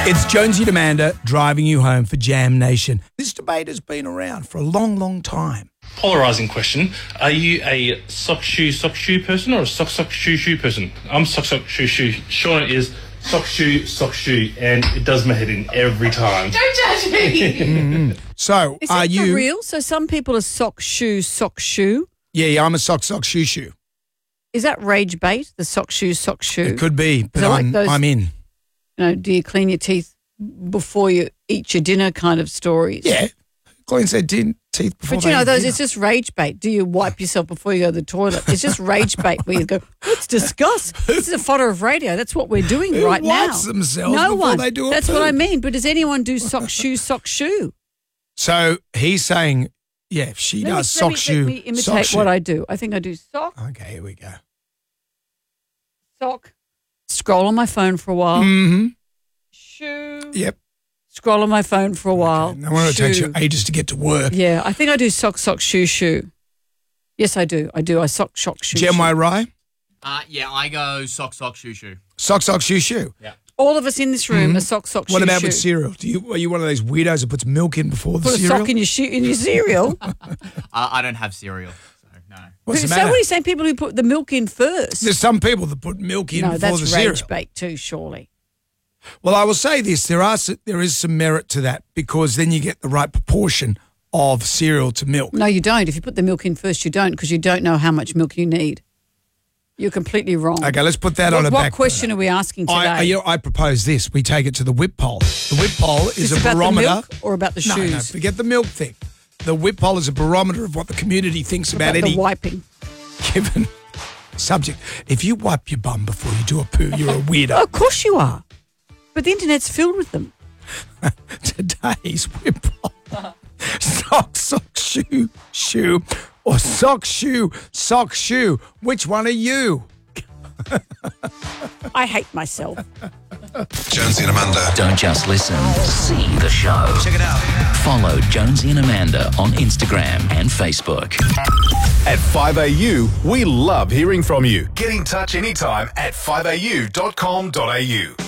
It's Jonesy and Amanda driving you home for Jam Nation. This debate has been around for a long, long time. Polarising question. Are you a sock shoe person or a sock shoe person? I'm sock shoe. Shauna is sock shoe, and it does my head in every time. Don't judge me. So, Is are that you for real? So some people are sock shoe. Yeah, I'm a sock shoe. Is that rage bait? The sock shoe. It could be, but I like those- I'm in. Do you clean your teeth before you eat your dinner kind of stories? Yeah, cleans their teeth before. But they eat those dinner. it's just rage bait. Do you wipe yourself before you go to the toilet? It's just rage bait where you go, let's discuss. This is a fodder of radio. That's what we're doing Who right now. wipes themselves no before one. they do a That's poo? what I mean. But does anyone do sock shoe? So he's saying, yeah, if she does sock shoe. Let me imitate what I do. I think I do sock, Okay, here we go. sock, scroll on my phone for a while, Mm-hmm. shoe, Yep. scroll on my phone for a while. No wonder it takes you shoe. ages to get to work. Yeah, I think I do sock, shoe. Yes, I do. I sock, shoe. Gem I Rye? Yeah, I go sock, shoe. Sock, shoe. Yeah. All of us in this room are sock, shoe. What about with cereal? Are you one of those weirdos that puts milk in before the Put a cereal? sock in your cereal. I don't have cereal, so no. What's the So matter? what are you saying? People who put the milk in first? There's some people that put milk in No, before that's the cereal. rage bait too, surely. Well, I will say this: there is some merit to that because then you get the right proportion of cereal to milk. No, you don't. If you put the milk in first, you don't because you don't know how much milk you need. You're completely wrong. Okay, let's put that on a back What question burner. are we asking today? I propose this. We take it to the whip poll. The whip poll is Is a this about barometer. the milk or about the No, shoes? forget the milk thing. The whip poll is a barometer of what the community thinks about about any the wiping. given subject. If you wipe your bum before you do a poo, you're a weirdo. Of course you are. But the internet's filled with them. Today's whip poll. Sock, shoe, or sock, shoe. Which one are you? I hate myself. Jonesy and Amanda. Don't just listen, see the show. Check it out. Follow Jonesy and Amanda on Instagram and Facebook. At 5AU, we love hearing from you. Get in touch anytime at 5au.com.au.